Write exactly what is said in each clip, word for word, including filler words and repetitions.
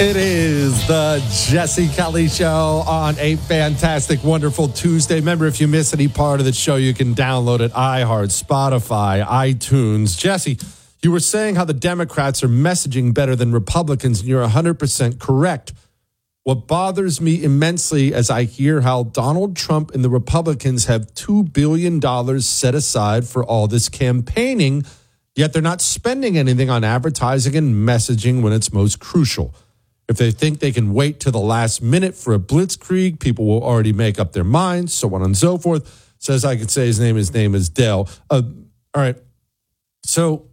It is the Jesse Kelly Show on a fantastic, wonderful Tuesday. Remember, if you miss any part of the show, you can download it, iHeart, Spotify, iTunes. Jesse, you were saying how the Democrats are messaging better than Republicans, and you're one hundred percent correct. What bothers me immensely as I hear how Donald Trump and the Republicans have two billion dollars set aside for all this campaigning, yet they're not spending anything on advertising and messaging when it's most crucial. If they think they can wait to the last minute for a blitzkrieg, people will already make up their minds, so on and so forth. Says I could say his name, his name is Dale. Uh, all right. So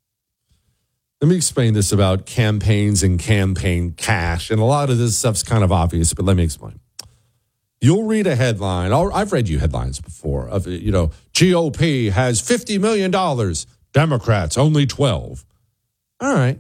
let me explain this about campaigns and campaign cash. And a lot of this stuff's kind of obvious, but let me explain. You'll read a headline. I've read you headlines before of, you know, G O P has fifty million dollars. Democrats, only twelve. All right.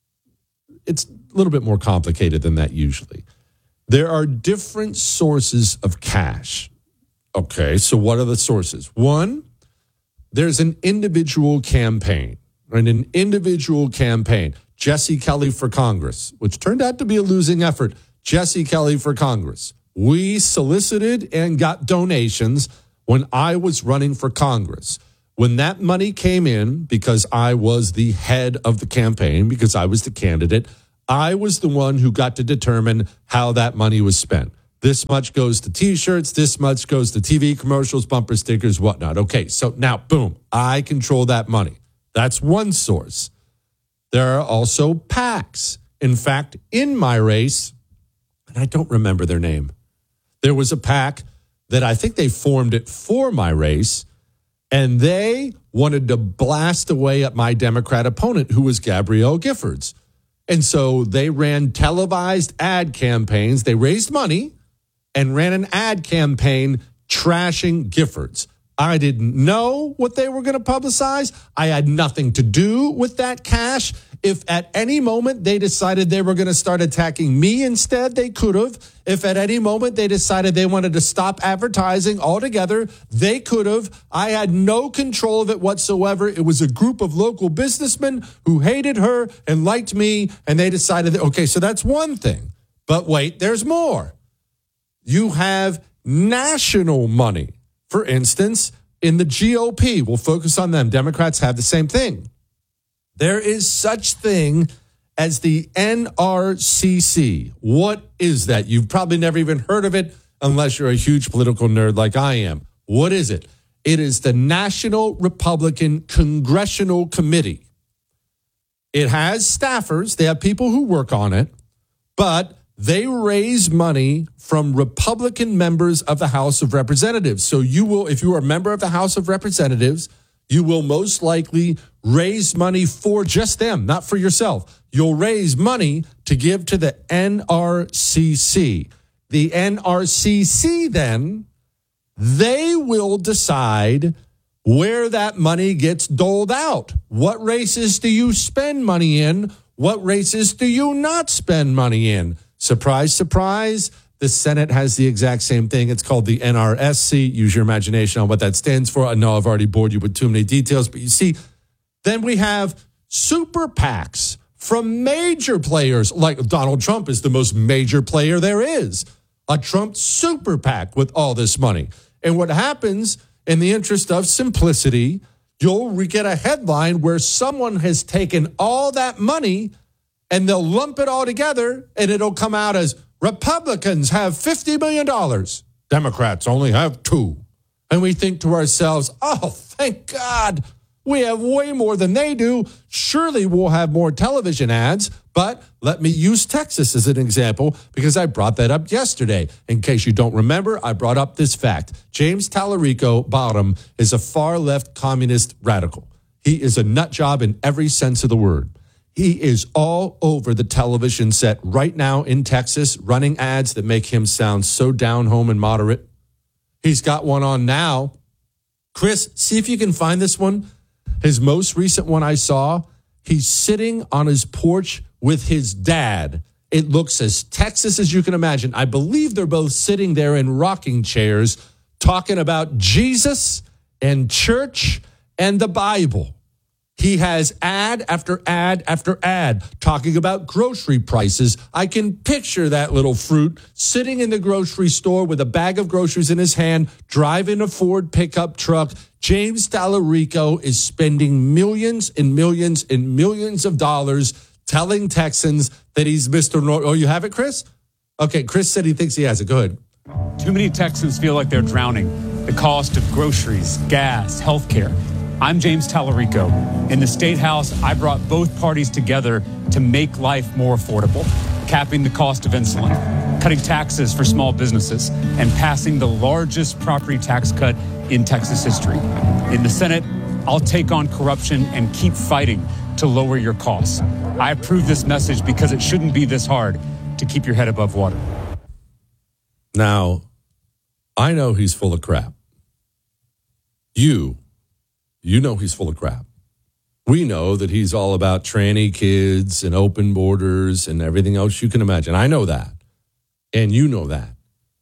It's a little bit more complicated than that usually. There are different sources of cash. Okay, so what are the sources? One, there's an individual campaign, right? An individual campaign. Jesse Kelly for Congress, which turned out to be a losing effort. Jesse Kelly for Congress. We solicited and got donations when I was running for Congress. When that money came in, because I was the head of the campaign, because I was the candidate, I was the one who got to determine how that money was spent. This much goes to T-shirts, this much goes to T V commercials, bumper stickers, whatnot. Okay, so now, boom, I control that money. That's one source. There are also PACs. In fact, in my race, and I don't remember their name, there was a PAC that I think they formed it for my race, and they wanted to blast away at my Democrat opponent, who was Gabrielle Giffords. And so they ran televised ad campaigns. They raised money and ran an ad campaign trashing Giffords. I didn't know what they were going to publicize. I had nothing to do with that cash. If at any moment they decided they were going to start attacking me instead, they could have. If at any moment they decided they wanted to stop advertising altogether, they could have. I had no control of it whatsoever. It was a group of local businessmen who hated her and liked me, and they decided that, okay, so that's one thing. But wait, there's more. You have national money. For instance, in the G O P, we'll focus on them. Democrats have the same thing. There is such thing as the N R C C. What is that? You've probably never even heard of it unless you're a huge political nerd like I am. What is it? It is the National Republican Congressional Committee. It has staffers. They have people who work on it, but they raise money from Republican members of the House of Representatives. So you will, if you are a member of the House of Representatives, you will most likely raise money for just them, not for yourself. You'll raise money to give to the N R C C. The N R C C then, they will decide where that money gets doled out. What races do you spend money in? What races do you not spend money in? Surprise, surprise. The Senate has the exact same thing. It's called the N R S C. Use your imagination on what that stands for. I know I've already bored you with too many details, but you see, then we have super PACs from major players, like Donald Trump is the most major player there is. A Trump super PAC with all this money. And what happens, in the interest of simplicity, you'll get a headline where someone has taken all that money and they'll lump it all together and it'll come out as Republicans have fifty million dollars. Democrats only have two. And we think to ourselves, oh, thank God, we have way more than they do. Surely we'll have more television ads. But let me use Texas as an example because I brought that up yesterday. In case you don't remember, I brought up this fact. James Tallarico Bottom is a far-left communist radical. He is a nut job in every sense of the word. He is all over the television set right now in Texas, running ads that make him sound so down home and moderate. He's got one on now. Chris, see if you can find this one. His most recent one I saw, he's sitting on his porch with his dad. It looks as Texas as you can imagine. I believe they're both sitting there in rocking chairs talking about Jesus and church and the Bible. He has ad after ad after ad talking about grocery prices. I can picture that little fruit sitting in the grocery store with a bag of groceries in his hand, driving a Ford pickup truck. James Tallarico is spending millions and millions and millions of dollars telling Texans that he's Mister North. Oh, you have it, Chris? Okay, Chris said he thinks he has it. Go ahead. Too many Texans feel like they're drowning. The cost of groceries, gas, healthcare. I'm James Tallarico. In the State House, I brought both parties together to make life more affordable, capping the cost of insulin, cutting taxes for small businesses, and passing the largest property tax cut in Texas history. In the Senate, I'll take on corruption and keep fighting to lower your costs. I approve this message because it shouldn't be this hard to keep your head above water. Now, I know he's full of crap. You You know he's full of crap. We know that he's all about tranny kids and open borders and everything else you can imagine. I know that. And you know that.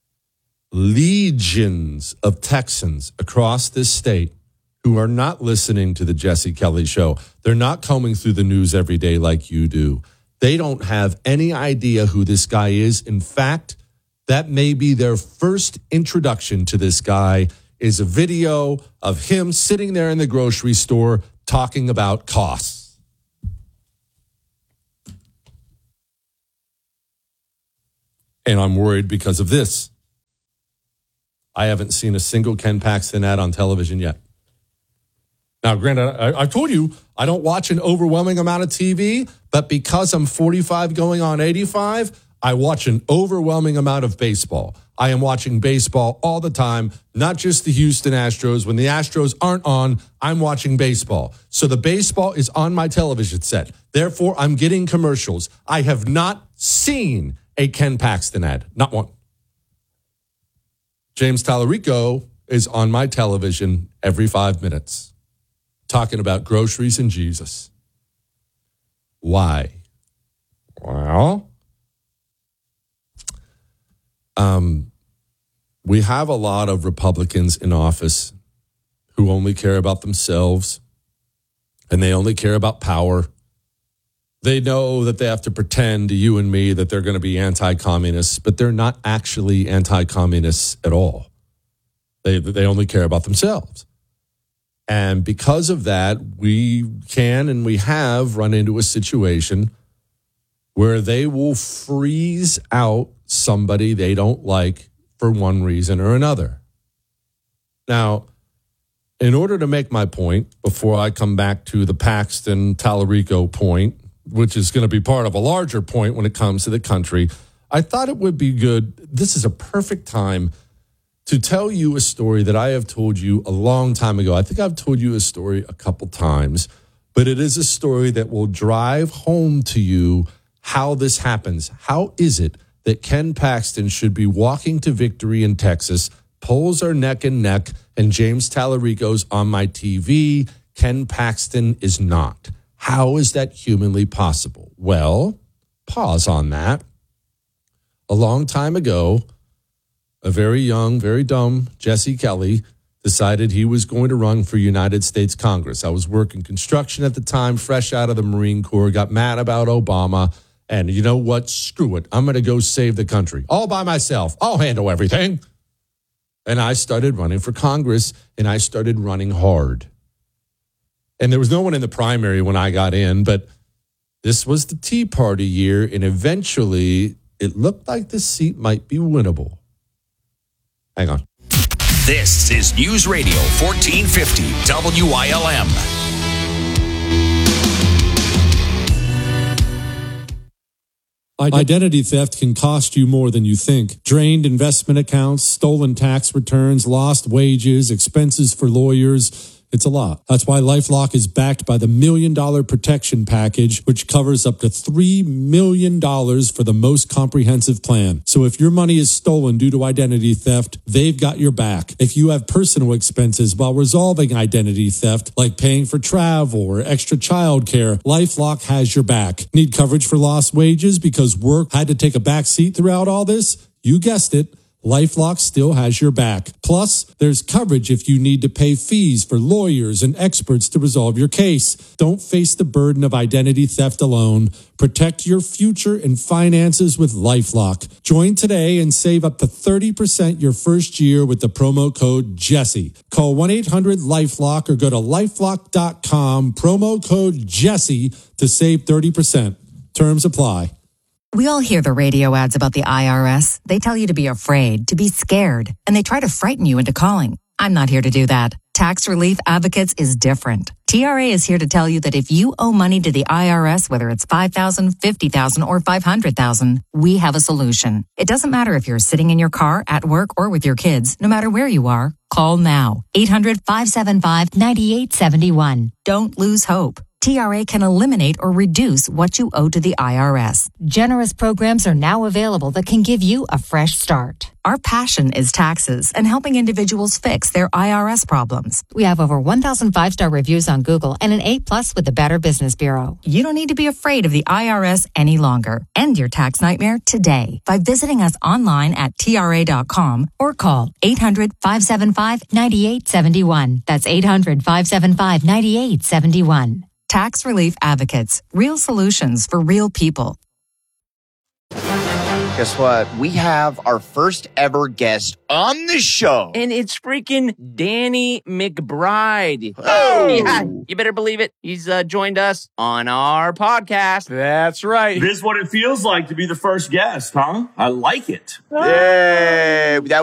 Legions of Texans across this state who are not listening to the Jesse Kelly Show. They're not combing through the news every day like you do. They don't have any idea who this guy is. In fact, that may be their first introduction to this guy is a video of him sitting there in the grocery store talking about costs. And I'm worried because of this. I haven't seen a single Ken Paxton ad on television yet. Now, granted, I, I've told you I don't watch an overwhelming amount of T V, but because I'm forty-five going on eighty-five, I watch an overwhelming amount of baseball. I am watching baseball all the time, not just the Houston Astros. When the Astros aren't on, I'm watching baseball. So the baseball is on my television set. Therefore, I'm getting commercials. I have not seen a Ken Paxton ad, not one. James Tallarico is on my television every five minutes, talking about groceries and Jesus. Why? Well, Um, we have a lot of Republicans in office who only care about themselves and they only care about power. They know that they have to pretend to you and me that they're going to be anti-communists, but they're not actually anti-communists at all. They, they only care about themselves. And because of that, we can and we have run into a situation where they will freeze out somebody they don't like for one reason or another. Now, in order to make my point, before I come back to the Paxton Tallarico point, which is going to be part of a larger point when it comes to the country, I thought it would be good. This is a perfect time to tell you a story that I have told you a long time ago. I think I've told you a story a couple times, but it is a story that will drive home to you how this happens. How is it that Ken Paxton should be walking to victory in Texas, polls are neck and neck, and James Tallarico's on my T V, Ken Paxton is not? How is that humanly possible? Well, pause on that. A long time ago, a very young, very dumb Jesse Kelly decided he was going to run for United States Congress. I was working construction at the time, fresh out of the Marine Corps, got mad about Obama. And you know what? Screw it. I'm going to go save the country all by myself. I'll handle everything. And I started running for Congress, and I started running hard. And there was no one in the primary when I got in, but this was the Tea Party year, and eventually it looked like the seat might be winnable. Hang on. This is News Radio fourteen fifty W I L M. Identity theft can cost you more than you think. Drained investment accounts, stolen tax returns, lost wages, expenses for lawyers. It's a lot. That's why LifeLock is backed by the Million Dollar Protection Package, which covers up to three million dollars for the most comprehensive plan. So if your money is stolen due to identity theft, they've got your back. If you have personal expenses while resolving identity theft, like paying for travel or extra child care, LifeLock has your back. Need coverage for lost wages because work had to take a back seat throughout all this? You guessed it. LifeLock still has your back. Plus, there's coverage if you need to pay fees for lawyers and experts to resolve your case. Don't face the burden of identity theft alone. Protect your future and finances with LifeLock. Join today and save up to thirty percent your first year with the promo code Jesse. Call one eight hundred LifeLock or go to lifelock dot com, promo code Jesse to save thirty percent. Terms apply. We all hear the radio ads about the I R S. They tell you to be afraid, to be scared, and they try to frighten you into calling. I'm not here to do that. Tax Relief Advocates is different. T R A is here to tell you that if you owe money to the I R S, whether it's five thousand dollars, fifty thousand dollars, or five hundred thousand dollars, we have a solution. It doesn't matter if you're sitting in your car, at work, or with your kids. No matter where you are, call now. eight hundred, five seven five, nine eight seven one. Don't lose hope. T R A can eliminate or reduce what you owe to the I R S. Generous programs are now available that can give you a fresh start. Our passion is taxes and helping individuals fix their I R S problems. We have over one thousand five-star reviews on Google and an A plus with the Better Business Bureau. You don't need to be afraid of the I R S any longer. End your tax nightmare today by visiting us online at T R A dot com or call eight hundred, five seven five, nine eight seven one. That's eight hundred, five seven five, nine eight seven one. Tax Relief Advocates. Real solutions for real people. Guess what? We have our first ever guest on the show. And it's freaking Danny McBride. Oh. Yeah, you better believe it. He's uh, joined us on our podcast. That's right. This is what it feels like to be the first guest, huh? I like it. Yay. That